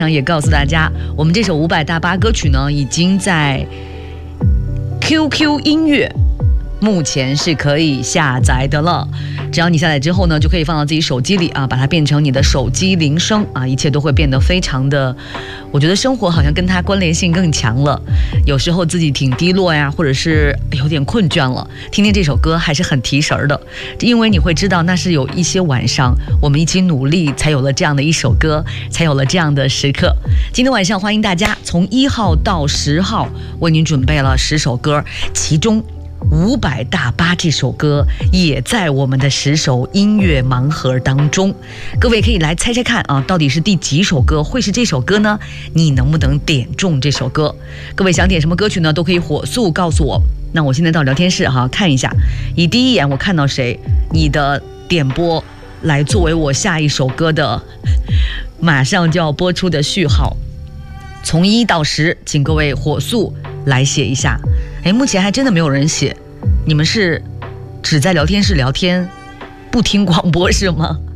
也告诉大家，我们这首500大巴歌曲呢，已经在 QQ 音乐目前是可以下载的了。只要你下载之后呢，就可以放到自己手机里啊，把它变成你的手机铃声啊，一切都会变得非常的，我觉得生活好像跟它关联性更强了。有时候自己挺低落呀，或者是有点困倦了，听听这首歌还是很提神的，因为你会知道那是有一些晚上我们一起努力才有了这样的一首歌，才有了这样的时刻。今天晚上欢迎大家从1号到10号为您准备了10首歌，其中500大巴这首歌也在我们的10首音乐盲盒当中，各位可以来猜猜看啊，到底是第几首歌会是这首歌呢？你能不能点中这首歌？各位想点什么歌曲呢？都可以火速告诉我。那我现在到聊天室看一下，以第一眼我看到谁，你的点播来作为我下一首歌的马上就要播出的序号。从1到10，请各位火速来写一下。目前还真的没有人写，你们是只在聊天室聊天，不听广播是吗？